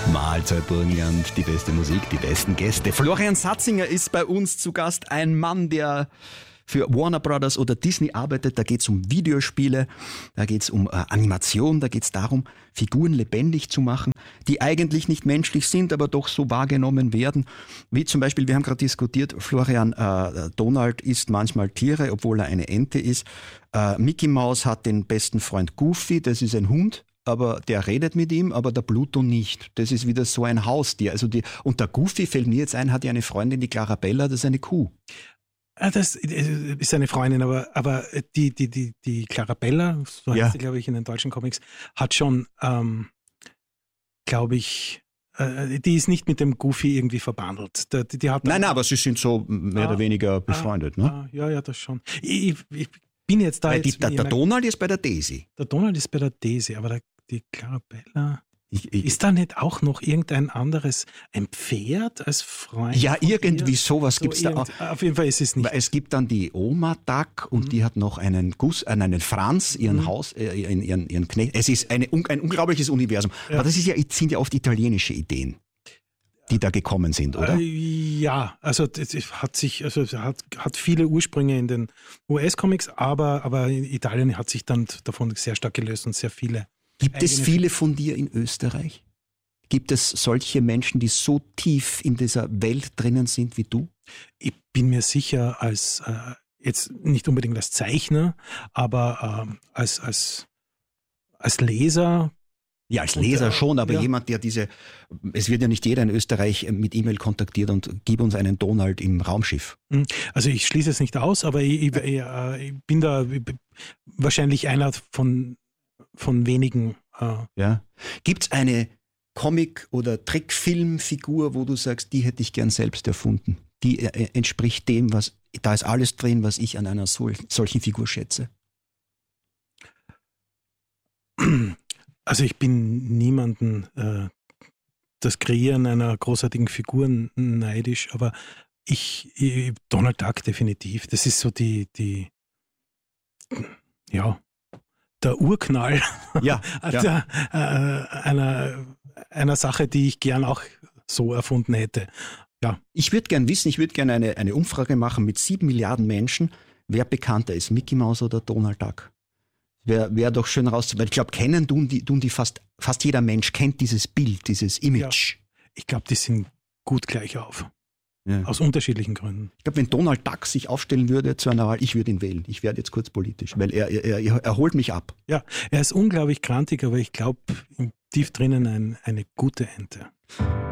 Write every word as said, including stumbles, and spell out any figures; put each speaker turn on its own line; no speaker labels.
Mahlzeit Burgenland, die beste Musik, die besten Gäste. Florian Satzinger ist bei uns zu Gast, ein Mann, der für Warner Brothers oder Disney arbeitet. Da geht es um Videospiele, da geht es um äh, Animation, da geht es darum, Figuren lebendig zu machen, die eigentlich nicht menschlich sind, aber doch so wahrgenommen werden. Wie zum Beispiel, wir haben gerade diskutiert, Florian, äh, Donald isst manchmal Tiere, obwohl er eine Ente ist. Äh, Mickey Mouse hat den besten Freund Goofy, das ist ein Hund. Aber der redet mit ihm, aber der Pluto nicht. Das ist wieder so ein Haustier. Also die, und der Goofy, fällt mir jetzt ein, hat ja eine Freundin, die Clarabella, das ist eine Kuh.
Das ist eine Freundin, aber, aber die, die, die, die Clarabella, so heißt
Ja.
sie, glaube ich, in den deutschen Comics, hat schon, ähm, glaube ich, äh, die ist nicht mit dem Goofy irgendwie verbandelt. Die, die hat
Nein, nein, aber sie sind so mehr
Ah,
oder weniger befreundet.
ah,
Ne?
ah, ja, ja, das schon. Ich, ich bin jetzt da
Weil die,
jetzt...
der, der Donald ist bei der Daisy.
Der Donald ist bei der Daisy, aber der, die Clarabella...
Ich, ich,
Ist da nicht auch noch irgendein anderes, ein Pferd als Freund?
ja,
von
irgendwie
ihr?
sowas
So
gibt's da auch.
irgend- Auf jeden Fall ist es nicht.
Weil es gibt dann die Oma Duck und
Mhm.
die hat noch einen Gus, äh, einen Franz, ihren
Mhm.
Haus, äh, ihren, ihren, ihren Knecht. Es ist eine, un- ein unglaubliches Universum.
Ja.
Aber das ist ja, sind ja oft italienische Ideen, die da gekommen sind, oder?
Äh, ja, also das hat sich, also es hat, hat viele Ursprünge in den U S-Comics, aber, aber in Italien hat sich dann davon sehr stark gelöst und sehr viele.
Gibt es
eigene-
viele von dir in Österreich? Gibt es solche Menschen, die so tief in dieser Welt drinnen sind wie du?
Ich bin mir sicher, als äh, jetzt nicht unbedingt als Zeichner, aber ähm, als, als, als Leser.
Ja, als
Und,
Leser
äh,
schon, aber
ja.
jemand, der diese, es wird ja nicht jeder in Österreich mit E-Mail kontaktiert und gib uns einen Donald im Raumschiff.
Hm, Also ich schließe es nicht aus, aber ich, ich, ich, äh, ich bin da wahrscheinlich einer von, von wenigen. Äh,
Ja. Gibt es eine Comic- oder Trickfilmfigur, wo du sagst, die hätte ich gern selbst erfunden? Die äh, entspricht dem, was, da ist alles drin, was ich an einer sol solchen Figur schätze.
Also ich bin niemanden äh, das Kreieren einer großartigen Figur neidisch, aber ich, ich Donald Duck definitiv. Das ist so die, die ja, der Urknall
Ja, ja.
der, äh, einer, einer Sache, die ich gern auch so erfunden hätte. Ja.
Ich würde gern wissen, ich würde gerne eine, eine Umfrage machen mit sieben Milliarden Menschen, wer bekannter ist, Mickey Mouse oder Donald Duck. Wäre wär doch schön rauszufinden. Ich glaube, kennen tun die, tun die fast, fast jeder Mensch kennt dieses Bild, dieses Image.
Ich glaube, die sind gut gleich auf.
Ja.
Aus unterschiedlichen Gründen.
Ich glaube, wenn Donald Duck sich aufstellen würde zu einer Wahl, ich würde ihn wählen. Ich werde jetzt kurz politisch, weil er, er, er, er holt mich ab.
Ja, er ist unglaublich grantig, aber ich glaube, tief drinnen ein, eine gute Ente.